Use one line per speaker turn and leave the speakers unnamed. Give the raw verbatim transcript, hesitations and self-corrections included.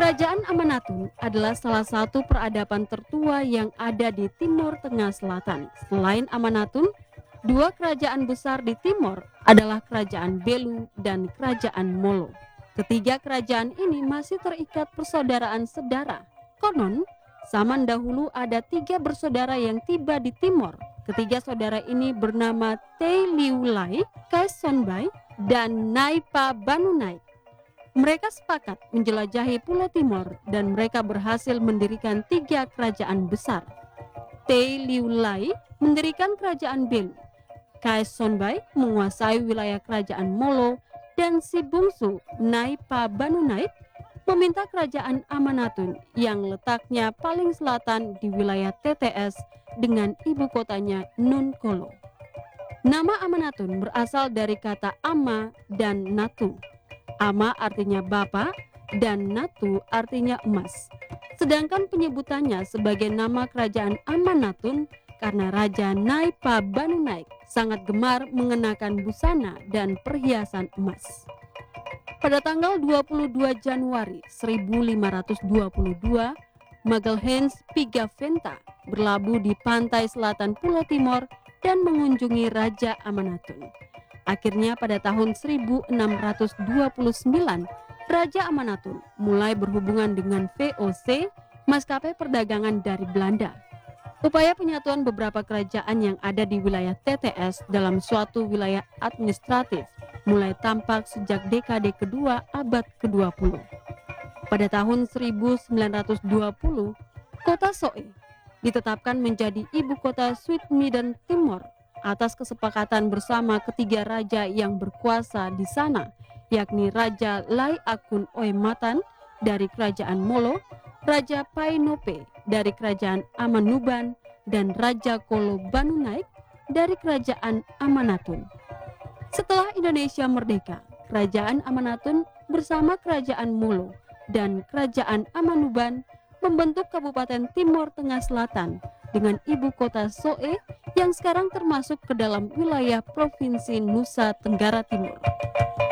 Kerajaan Amanatun adalah salah satu peradaban tertua yang ada di Timur Tengah Selatan. Selain Amanatun, dua kerajaan besar di timur adalah Kerajaan Belu dan Kerajaan Molo. Ketiga kerajaan ini masih terikat persaudaraan sedara. Konon, zaman dahulu ada tiga bersaudara yang tiba di timur. Ketiga saudara ini bernama Tei Liu Lai, Kai Sonbai, dan Naipa Banu Naik. Mereka sepakat menjelajahi Pulau Timur dan mereka berhasil mendirikan tiga kerajaan besar. Tei Liu Lai mendirikan kerajaan Belu, Kai Sonbai menguasai wilayah kerajaan Molo, dan si bungsu Naipa Banu Naik meminta kerajaan Amanatun yang letaknya paling selatan di wilayah T T S dengan ibu kotanya Nun Kolo. Nama Amanatun berasal dari kata Ama dan Natu. Ama artinya bapak dan Natu artinya emas. Sedangkan penyebutannya sebagai nama kerajaan Amanatun karena Raja Naipa Banu Naik sangat gemar mengenakan busana dan perhiasan emas. Pada tanggal dua puluh dua Januari seribu lima ratus dua puluh dua, Magalhaens Pigafetta berlabuh di pantai selatan Pulau Timor dan mengunjungi Raja Amanatun. Akhirnya pada tahun seribu enam ratus dua puluh sembilan, Raja Amanatun mulai berhubungan dengan V O C, maskapai perdagangan dari Belanda. Upaya penyatuan beberapa kerajaan yang ada di wilayah T T S dalam suatu wilayah administratif mulai tampak sejak dekade kedua abad ke dua puluh. Pada tahun seribu sembilan ratus dua puluh, kota Soe ditetapkan menjadi ibu kota Zuid-Midden Timor atas kesepakatan bersama ketiga raja yang berkuasa di sana, yakni Raja Lai Akun Oematan dari Kerajaan Molo, Raja Painope dari Kerajaan Amanuban, dan Raja Kolo Banu Naik dari Kerajaan Amanatun. Setelah Indonesia merdeka, Kerajaan Amanatun bersama Kerajaan Molo dan Kerajaan Amanuban membentuk Kabupaten Timur Tengah Selatan dengan ibu kota Soe yang sekarang termasuk ke dalam wilayah Provinsi Nusa Tenggara Timur.